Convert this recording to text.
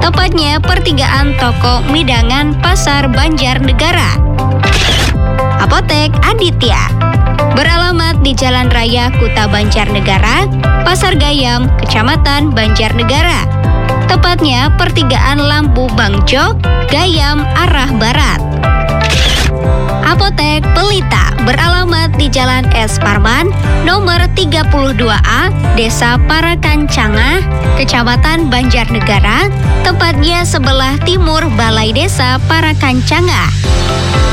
tepatnya pertigaan Toko Midangan Pasar Banjarnegara. Apotek Aditya beralamat di Jalan Raya Kuta Banjarnegara, Pasar Gayam, Kecamatan Banjarnegara. Tepatnya pertigaan Lampu Bangjo, Gayam arah barat. Apotek Pelita beralamat di Jalan S. Parman, nomor 32A, Desa Parakancanga, Kecamatan Banjarnegara, tepatnya sebelah timur Balai Desa Parakancanga.